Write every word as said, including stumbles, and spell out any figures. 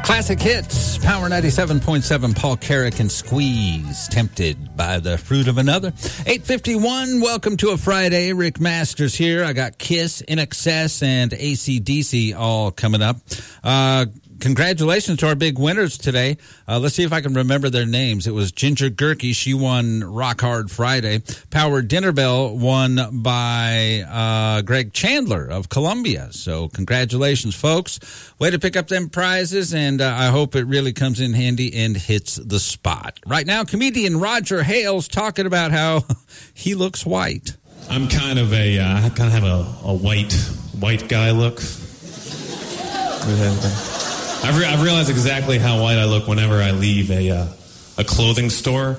Classic hits, Power ninety-seven point seven, Paul Carrick and Squeeze, Tempted by the Fruit of Another. eight fifty-one, welcome to a Friday. Rick Masters here. I got Kiss, I N X S, and A C D C all coming up. Uh, congratulations to our big winners today. Uh, let's see if I can remember their names. It was Ginger Gerke. She won Rock Hard Friday. Power Dinner Bell won by uh, Greg Chandler of Columbia. So congratulations, folks. Way to pick up them prizes, and uh, I hope it really comes in handy and hits the spot. Right now, comedian Roger Hales talking about how he looks white. I'm kind of a, uh, I kind of have a, a white, white guy look. I've, re- I've realized exactly how white I look whenever I leave a uh, a clothing store.